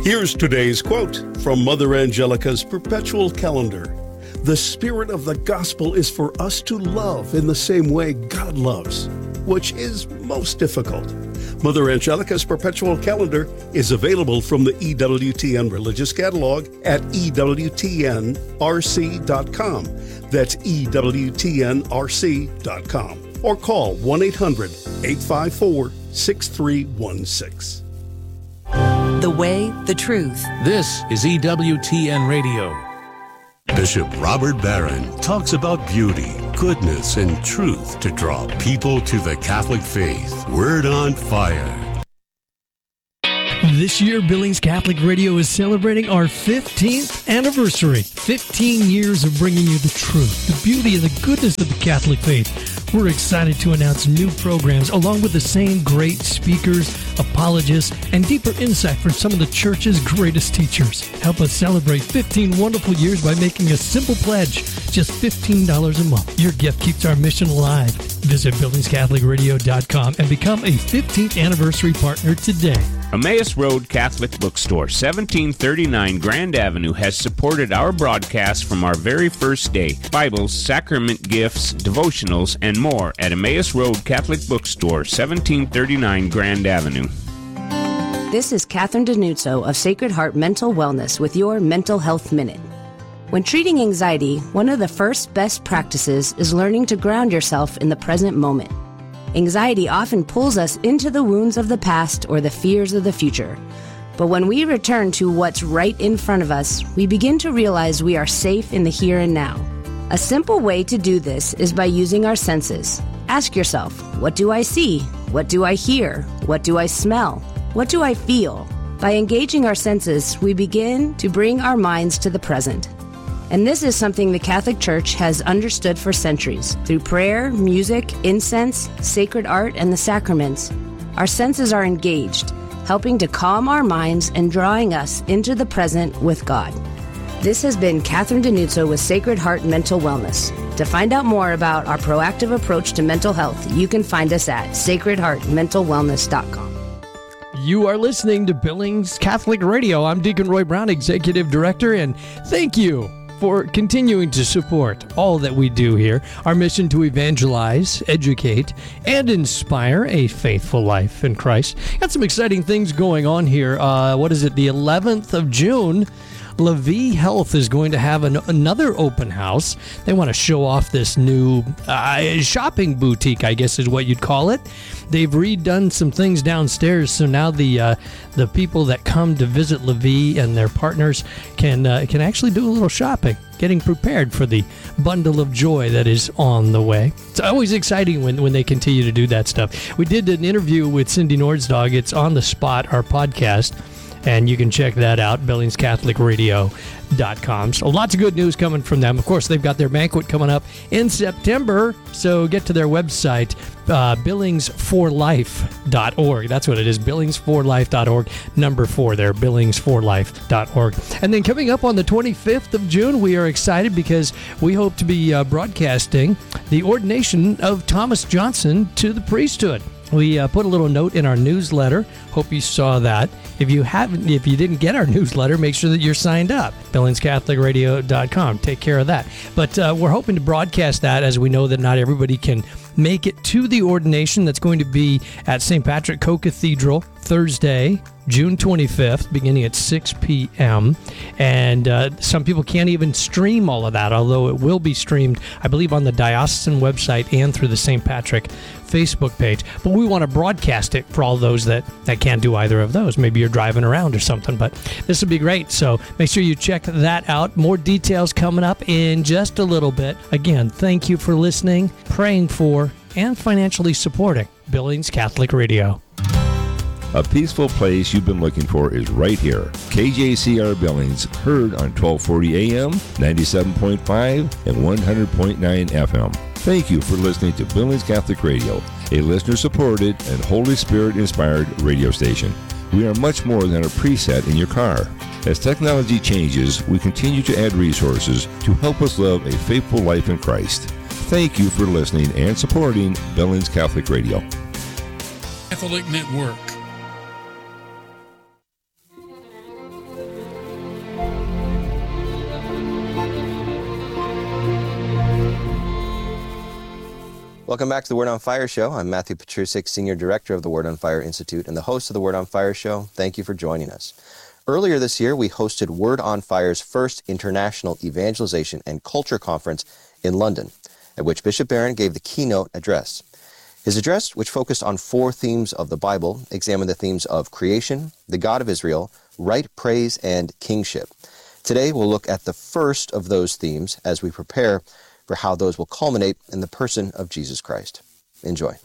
Here's today's quote from Mother Angelica's Perpetual Calendar. The spirit of the gospel is for us to love in the same way God loves, which is most difficult. Mother Angelica's Perpetual Calendar is available from the EWTN Religious Catalog at EWTNRC.com. That's EWTNRC.com. Or call 1-800-854-6316. The way, the truth. This is EWTN Radio. Bishop Robert Barron talks about beauty, goodness, and truth to draw people to the Catholic faith. Word on Fire. This year, Billings Catholic Radio is celebrating our 15th anniversary. 15 years of bringing you the truth, the beauty, and the goodness of the Catholic faith. We're excited to announce new programs along with the same great speakers, apologists, and deeper insight from some of the Church's greatest teachers. Help us celebrate 15 wonderful years by making a simple pledge, just $15 a month. Your gift keeps our mission alive. Visit BillingsCatholicRadio.com and become a 15th anniversary partner today. Emmaus Road Catholic Bookstore, 1739 Grand Avenue, has supported our broadcast from our very first day. Bibles, sacrament gifts, devotionals, and more at Emmaus Road Catholic Bookstore, 1739 Grand Avenue. This is Catherine Denuzzo of Sacred Heart Mental Wellness with your Mental Health Minute. When treating anxiety, one of the first best practices is learning to ground yourself in the present moment. Anxiety often pulls us into the wounds of the past or the fears of the future. But when we return to what's right in front of us, we begin to realize we are safe in the here and now. A simple way to do this is by using our senses. Ask yourself, what do I see? What do I hear? What do I smell? What do I feel? By engaging our senses, we begin to bring our minds to the present. And this is something the Catholic Church has understood for centuries. Through prayer, music, incense, sacred art, and the sacraments, our senses are engaged, helping to calm our minds and drawing us into the present with God. This has been Catherine Denuzzo with Sacred Heart Mental Wellness. To find out more about our proactive approach to mental health, you can find us at sacredheartmentalwellness.com. You are listening to Billings Catholic Radio. I'm Deacon Roy Brown, Executive Director, and thank you for continuing to support all that we do here. Our mission to evangelize, educate, and inspire a faithful life in Christ. Got some exciting things going on here. The 11th of June, LaVie Health is going to have another open house. They want to show off this new shopping boutique, I guess is what you'd call it. They've redone some things downstairs, so now the people that come to visit LaVie and their partners can actually do a little shopping, getting prepared for the bundle of joy that is on the way. It's always exciting when they continue to do that stuff. We did an interview with Cindy Nordsdog. It's on the spot, our podcast, and you can check that out, BillingsCatholicRadio.com. So lots of good news coming from them. Of course, they've got their banquet coming up in September, so get to their website, billingsforlife.org. That's what it is, billingsforlife.org, number 4 there, billingsforlife.org. And then coming up on the 25th of June, we are excited because we hope to be broadcasting the ordination of Thomas Johnson to the priesthood. We put a little note in our newsletter. Hope you saw that. If you didn't get our newsletter, make sure that you're signed up. BillingsCatholicRadio.com. Take care of that. But we're hoping to broadcast that, as we know that not everybody can make it to the ordination. That's going to be at St. Patrick Co-Cathedral Thursday, June 25th, beginning at 6 p.m. And some people can't even stream all of that, although it will be streamed, I believe, on the diocesan website and through the St. Patrick Facebook page. But we want to broadcast it for all those that can't do either of those. Maybe you're driving around or something, but this would be great. So make sure you check that out. More details coming up in just a little bit. Again, thank you for listening, praying for, and financially supporting Billings Catholic Radio. A peaceful place you've been looking for is right here. KJCR Billings, heard on 1240 AM, 97.5, and 100.9 FM. Thank you for listening to Billings Catholic Radio, a listener-supported and Holy Spirit-inspired radio station. We are much more than a preset in your car. As technology changes, we continue to add resources to help us live a faithful life in Christ. Thank you for listening and supporting Billings Catholic Radio. Catholic Network. Welcome back to the Word on Fire Show. I'm Matthew Petrusik, Senior Director of the Word on Fire Institute and the host of the Word on Fire Show. Thank you for joining us. Earlier this year, we hosted Word on Fire's first International Evangelization and Culture Conference in London, at which Bishop Barron gave the keynote address. His address, which focused on 4 themes of the Bible, examined the themes of creation, the God of Israel, right praise, and kingship. Today, we'll look at the first of those themes as we prepare for how those will culminate in the person of Jesus Christ. Enjoy.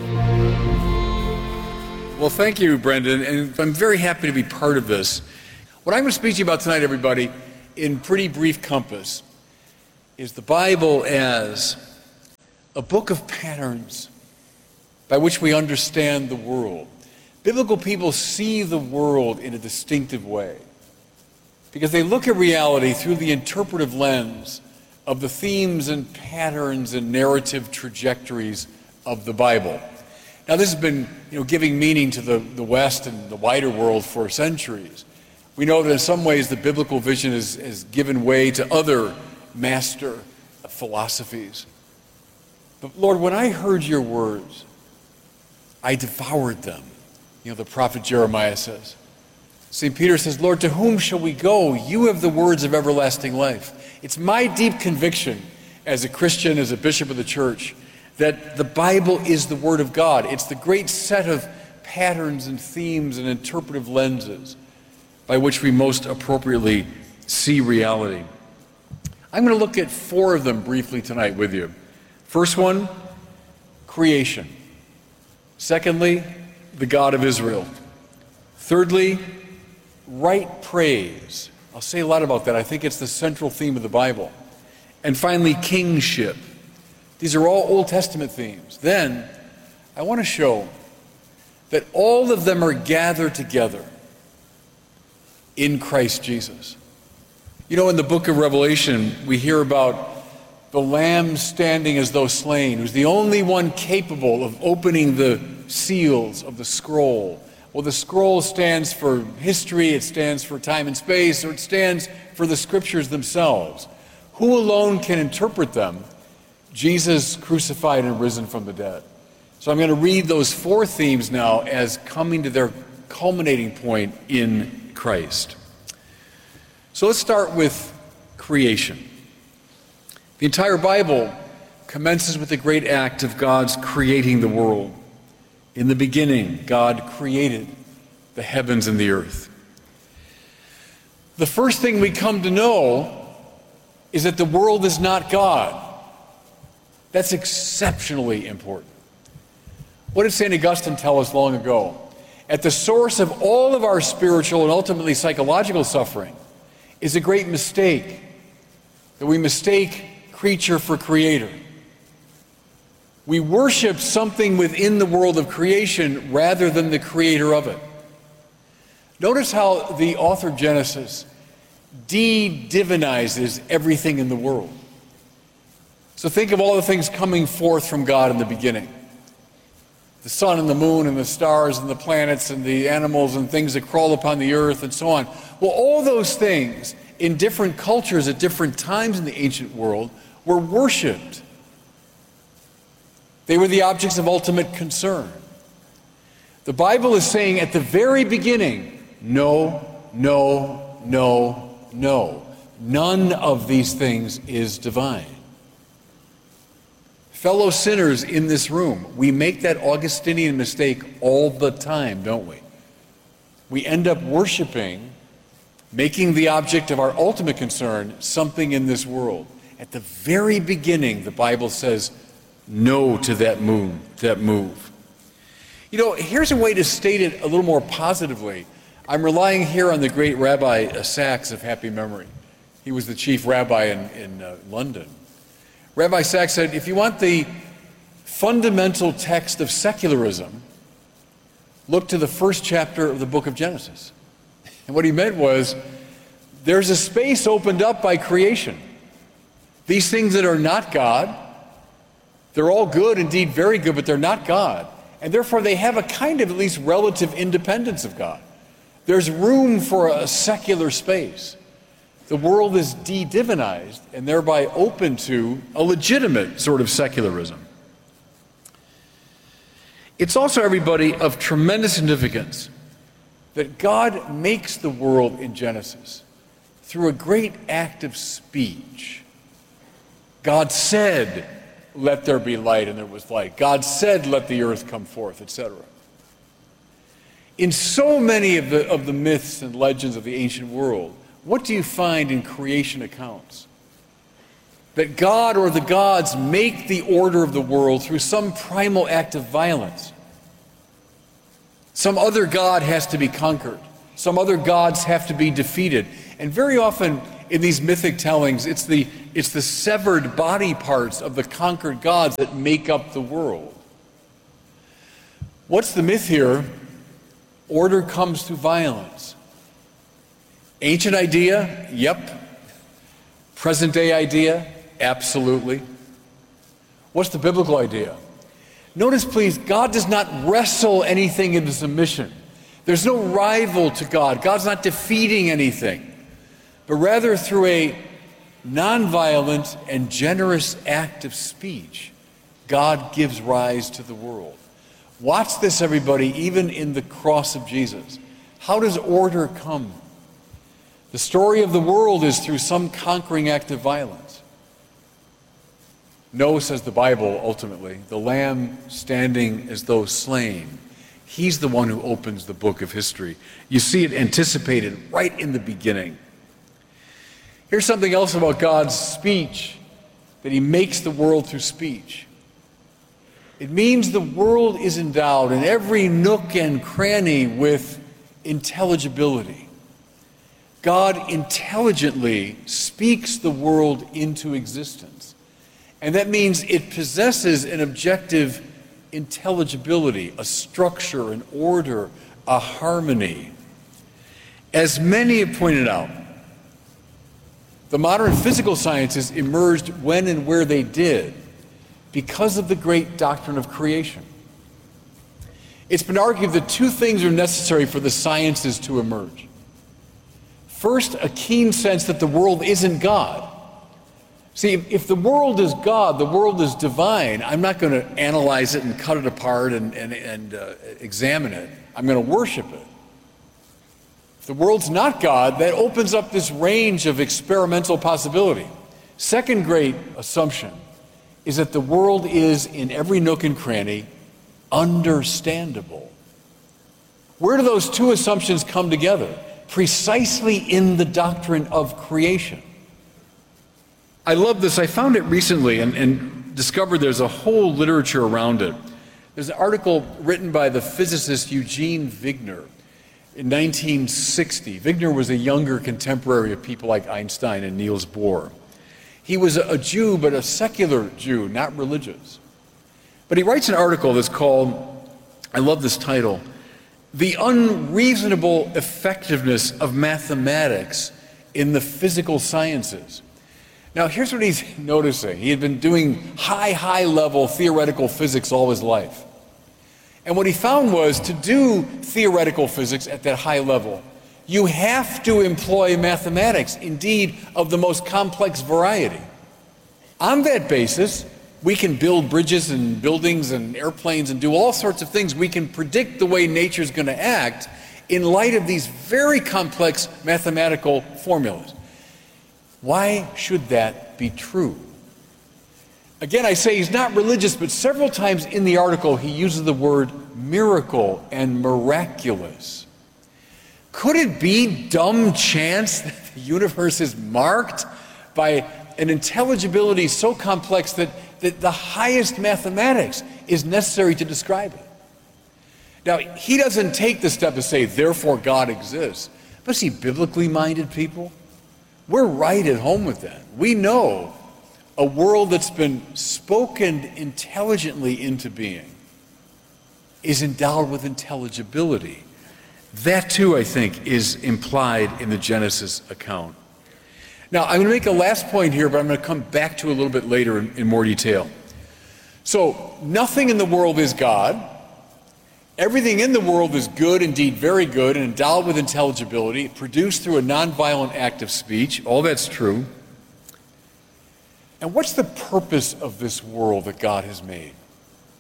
Well, thank you, Brendan, and I'm very happy to be part of this. What I'm going to speak to you about tonight, everybody, in pretty brief compass, is the Bible as a book of patterns by which we understand the world. Biblical people see the world in a distinctive way because they look at reality through the interpretive lens of the themes and patterns and narrative trajectories of the Bible. Now, this has been, giving meaning to the West and the wider world for centuries. We know that in some ways the biblical vision has given way to other master philosophies. But Lord, when I heard your words, I devoured them. The prophet Jeremiah says. St. Peter says, Lord, to whom shall we go? You have the words of everlasting life. It's my deep conviction as a Christian, as a bishop of the church, that the Bible is the Word of God. It's the great set of patterns and themes and interpretive lenses by which we most appropriately see reality. I'm going to look at 4 of them briefly tonight with you. First one, creation. Secondly, the God of Israel. Thirdly, right praise. I'll say a lot about that. I think it's the central theme of the Bible. And finally, kingship. These are all Old Testament themes. Then, I want to show that all of them are gathered together in Christ Jesus. In the book of Revelation, we hear about the Lamb standing as though slain, who's the only one capable of opening the seals of the scroll. Well, the scroll stands for history, it stands for time and space, or it stands for the scriptures themselves. Who alone can interpret them? Jesus crucified and risen from the dead. So I'm going to read those 4 themes now as coming to their culminating point in Christ. So let's start with creation. The entire Bible commences with the great act of God's creating the world. In the beginning, God created the heavens and the earth. The first thing we come to know is that the world is not God. That's exceptionally important. What did St. Augustine tell us long ago? At the source of all of our spiritual and ultimately psychological suffering is a great mistake, that we mistake creature for creator. We worship something within the world of creation rather than the creator of it. Notice how the author of Genesis de-divinizes everything in the world. So think of all the things coming forth from God in the beginning. The sun and the moon and the stars and the planets and the animals and things that crawl upon the earth and so on. Well, all those things in different cultures at different times in the ancient world were worshipped. They were the objects of ultimate concern. The Bible is saying at the very beginning, no, no, no, no. None of these things is divine. Fellow sinners in this room, we make that Augustinian mistake all the time, don't we? We end up worshiping, making the object of our ultimate concern something in this world. At the very beginning, the Bible says no to that move. Here's a way to state it a little more positively. I'm relying here on the great Rabbi Sachs of happy memory. He was the chief rabbi in London. Rabbi Sachs said, if you want the fundamental text of secularism, look to the first chapter of the book of Genesis. And what he meant was, there's a space opened up by creation. These things that are not God, they're all good, indeed very good, but they're not God. And therefore they have a kind of at least relative independence of God. There's room for a secular space. The world is de-divinized and thereby open to a legitimate sort of secularism. It's also, everybody, of tremendous significance that God makes the world in Genesis through a great act of speech. God said, "Let there be light," and there was light. God said, "Let the earth come forth," etc. In so many of the myths and legends of the ancient world, what do you find in creation accounts? That God or the gods make the order of the world through some primal act of violence. Some other god has to be conquered. Some other gods have to be defeated. And very often in these mythic tellings, it's the severed body parts of the conquered gods that make up the world. What's the myth here? Order comes through violence. Ancient idea? Yep. Present day idea? Absolutely. What's the biblical idea? Notice, please, God does not wrestle anything into submission. There's no rival to God. God's not defeating anything. But rather, through a nonviolent and generous act of speech, God gives rise to the world. Watch this, everybody, even in the cross of Jesus. How does order come? The story of the world is through some conquering act of violence. No, says the Bible, ultimately, the Lamb standing as though slain. He's the one who opens the book of history. You see it anticipated right in the beginning. Here's something else about God's speech, that he makes the world through speech. It means the world is endowed in every nook and cranny with intelligibility. God intelligently speaks the world into existence. And that means it possesses an objective intelligibility, a structure, an order, a harmony. As many have pointed out, the modern physical sciences emerged when and where they did because of the great doctrine of creation. It's been argued that two things are necessary for the sciences to emerge. First, a keen sense that the world isn't God. See, if the world is God, the world is divine, I'm not going to analyze it and cut it apart and examine it. I'm going to worship it. If the world's not God, that opens up this range of experimental possibility. Second great assumption is that the world is, in every nook and cranny, understandable. Where do those two assumptions come together? Precisely in the doctrine of creation. I love this. I found it recently and discovered there's a whole literature around it. There's an article written by the physicist Eugene Wigner in 1960. Wigner was a younger contemporary of people like Einstein and Niels Bohr. He was a Jew, but a secular Jew, not religious. But he writes an article that's called, I love this title, "The Unreasonable Effectiveness of Mathematics in the Physical Sciences." Now, here's what he's noticing. He had been doing high-level theoretical physics all his life. And what he found was, to do theoretical physics at that high level, you have to employ mathematics, indeed, of the most complex variety. On that basis, we can build bridges and buildings and airplanes and do all sorts of things. We can predict the way nature's going to act in light of these very complex mathematical formulas. Why should that be true? Again, I say he's not religious, but several times in the article he uses the word miracle and miraculous. Could it be dumb chance that the universe is marked by an intelligibility so complex that the highest mathematics is necessary to describe it? Now, he doesn't take the step to say, therefore God exists. But see, biblically minded people, we're right at home with that. We know a world that's been spoken intelligently into being is endowed with intelligibility. That too, I think, is implied in the Genesis account. Now, I'm going to make a last point here, but I'm going to come back to it a little bit later in more detail. So, nothing in the world is God. Everything in the world is good, indeed very good, and endowed with intelligibility, produced through a nonviolent act of speech. All that's true. And what's the purpose of this world that God has made?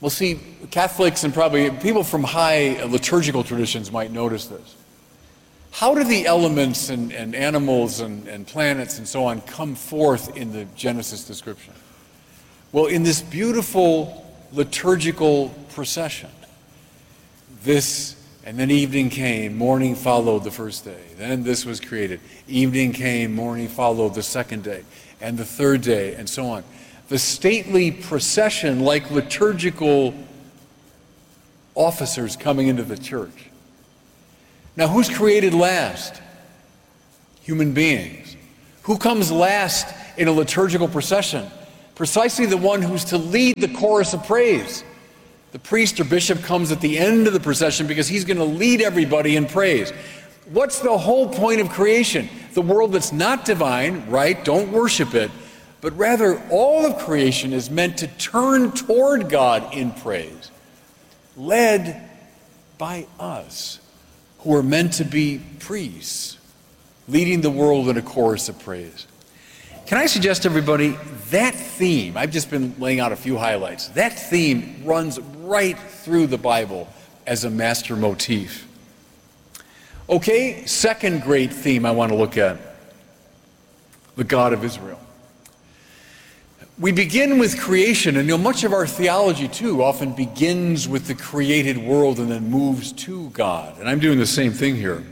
Well, see, Catholics and probably people from high liturgical traditions might notice this. How do the elements and animals and planets and so on come forth in the Genesis description? Well, in this beautiful liturgical procession. This, and then evening came, morning followed the first day. Then this was created. Evening came, morning followed the second day, and the third day, and so on. The stately procession, like liturgical officers coming into the church. Now, who's created last? Human beings. Who comes last in a liturgical procession? Precisely the one who's to lead the chorus of praise. The priest or bishop comes at the end of the procession because he's going to lead everybody in praise. What's the whole point of creation? The world that's not divine, right? Don't worship it. But rather, all of creation is meant to turn toward God in praise, led by us, who are meant to be priests, leading the world in a chorus of praise. Can I suggest to everybody, that theme, I've just been laying out a few highlights, that theme runs right through the Bible as a master motif. Okay, second great theme I want to look at, the God of Israel. We begin with creation, and much of our theology too often begins with the created world and then moves to God. And I'm doing the same thing here.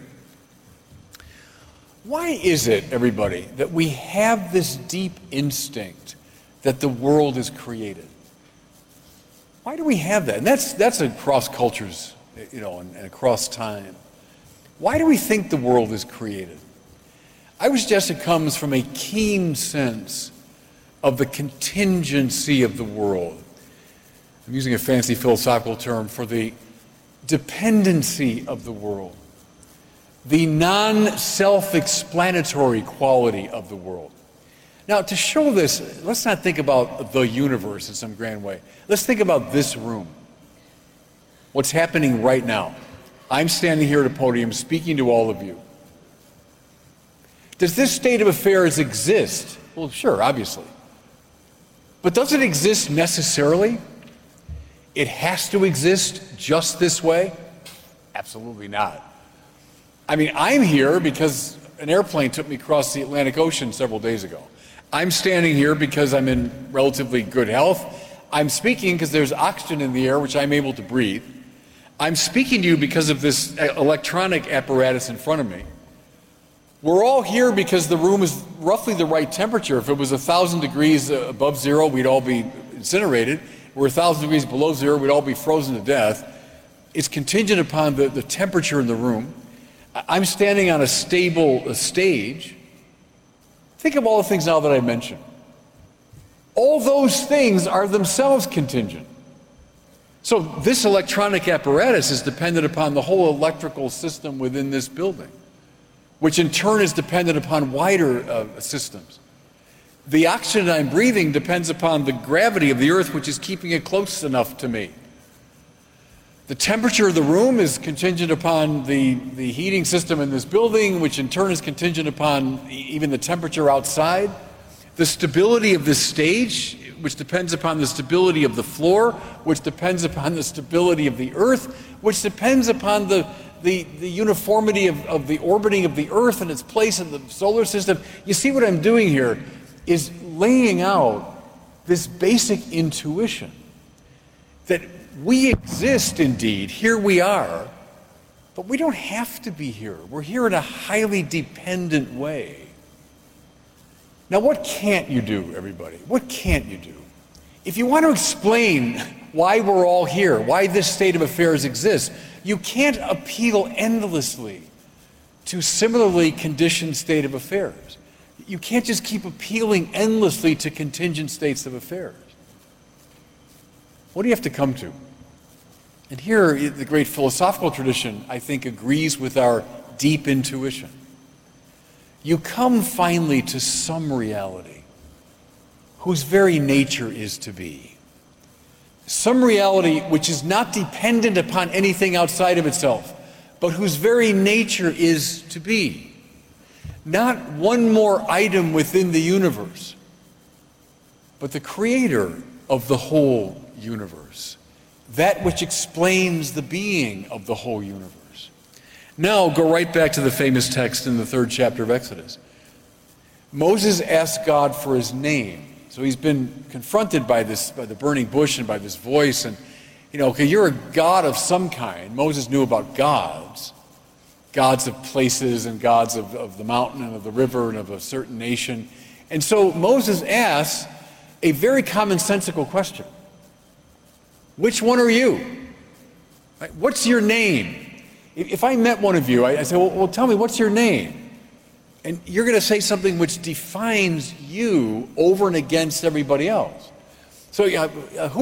Why is it, everybody, that we have this deep instinct that the world is created? Why do we have that? And that's across cultures, and across time. Why do we think the world is created? I would suggest it comes from a keen sense of the contingency of the world. I'm using a fancy philosophical term for the dependency of the world, the non-self-explanatory quality of the world. Now, to show this, let's not think about the universe in some grand way. Let's think about this room. What's happening right now? I'm standing here at a podium speaking to all of you. Does this state of affairs exist? Well, sure, obviously. But does it exist necessarily? It has to exist just this way? Absolutely not. I mean, I'm here because an airplane took me across the Atlantic Ocean several days ago. I'm standing here because I'm in relatively good health. I'm speaking because there's oxygen in the air, which I'm able to breathe. I'm speaking to you because of this electronic apparatus in front of me. We're all here because the room is roughly the right temperature. If it was 1,000 degrees above zero, we'd all be incinerated. We're 1,000 degrees below zero, we'd all be frozen to death. It's contingent upon the temperature in the room. I'm standing on a stable stage. Think of all the things now that I mentioned. All those things are themselves contingent. So this electronic apparatus is dependent upon the whole electrical system within this building, which in turn is dependent upon wider systems. The oxygen I'm breathing depends upon the gravity of the earth, which is keeping it close enough to me. The temperature of the room is contingent upon the heating system in this building, which in turn is contingent upon even the temperature outside. The stability of this stage, which depends upon the stability of the floor, which depends upon the stability of the earth, which depends upon the uniformity of the orbiting of the earth and its place in the solar system. You see what I'm doing here is laying out this basic intuition that we exist indeed, here we are, but we don't have to be here. We're here in a highly dependent way. Now, what can't you do, everybody? What can't you do? If you want to explain why we're all here, why this state of affairs exists, you can't appeal endlessly to similarly conditioned state of affairs. You can't just keep appealing endlessly to contingent states of affairs. What do you have to come to? And here, the great philosophical tradition, I think, agrees with our deep intuition. You come finally to some reality whose very nature is to be. Some reality which is not dependent upon anything outside of itself, but whose very nature is to be. Not one more item within the universe, but the creator of the whole universe that which explains the being of the whole universe. Now, go right back to the famous text in the 3rd chapter of Exodus. Moses asked God for his name. So he's been confronted by the burning bush and by this voice, and okay, you're a God of some kind. Moses knew about gods of places and gods of the mountain and of the river and of a certain nation. And so Moses asks a very commonsensical question. Which one are you? Right? What's your name? If I met one of you, I say, well, tell me, what's your name? And you're going to say something which defines you over and against everybody else. So who